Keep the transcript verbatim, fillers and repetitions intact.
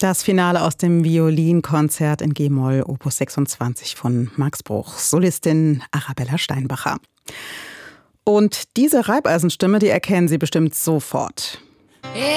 Das Finale aus dem Violinkonzert in G-Moll, Opus sechsundzwanzig von Max Bruch, Solistin Arabella Steinbacher. Und diese Reibeisenstimme, die erkennen Sie bestimmt sofort.